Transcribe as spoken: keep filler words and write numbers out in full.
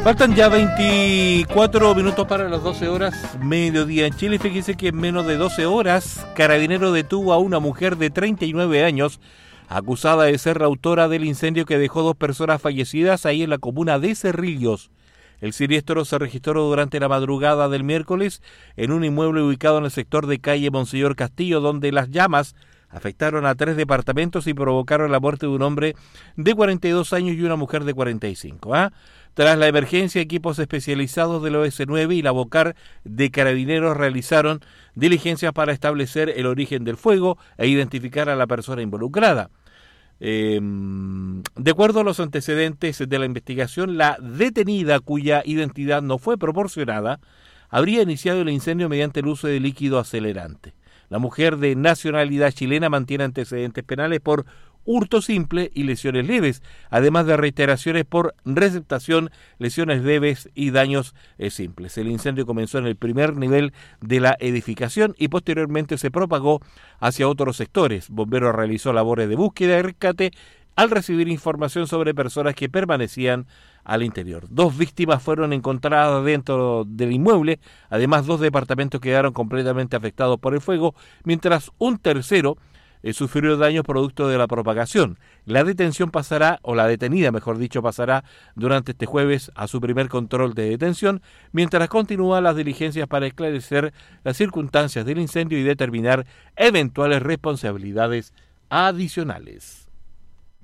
Faltan ya veinticuatro minutos para las doce horas, mediodía en Chile. Fíjese que en menos de doce horas, Carabinero detuvo a una mujer de treinta y nueve años, acusada de ser la autora del incendio que dejó dos personas fallecidas ahí en la comuna de Cerrillos. El siniestro se registró durante la madrugada del miércoles en un inmueble ubicado en el sector de calle Monseñor Castillo, donde las llamas afectaron a tres departamentos y provocaron la muerte de un hombre de cuarenta y dos años y una mujer de cuarenta y cinco. ¿ah? Tras la emergencia, equipos especializados del O S nueve y la Bocar de Carabineros realizaron diligencias para establecer el origen del fuego e identificar a la persona involucrada. Eh, de acuerdo a los antecedentes de la investigación, la detenida, cuya identidad no fue proporcionada, habría iniciado el incendio mediante el uso de líquido acelerante. La mujer de nacionalidad chilena mantiene antecedentes penales por hurto simple y lesiones leves, además de reiteraciones por receptación, lesiones leves y daños eh, simples. El incendio comenzó en el primer nivel de la edificación y posteriormente se propagó hacia otros sectores. Bomberos realizó labores de búsqueda y rescate al recibir información sobre personas que permanecían al interior. Dos víctimas fueron encontradas dentro del inmueble, además dos departamentos quedaron completamente afectados por el fuego, mientras un tercero eh, sufrió daños producto de la propagación. La detención pasará, o la detenida mejor dicho, pasará durante este jueves a su primer control de detención, mientras continúan las diligencias para esclarecer las circunstancias del incendio y determinar eventuales responsabilidades adicionales.